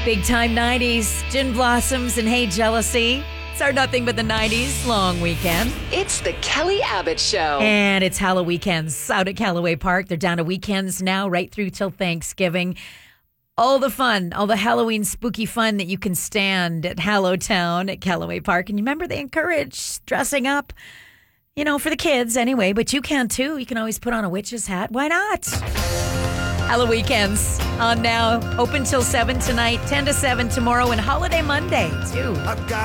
Big time 90s, Gin Blossoms and Hey Jealousy. It's our Nothing But the 90s long weekend. It's the Kelly Abbott Show. And it's Halloween weekends out at Callaway Park. They're down to weekends now, right through till Thanksgiving. All the fun, all the Halloween spooky fun that you can stand at Hallowtown at Callaway Park. And you remember they encourage dressing up, for the kids anyway, but you can too. You can always put on a witch's hat. Why not? Halloween weekends on now. Open till 7 tonight, 10 to 7 tomorrow, and Holiday Monday too.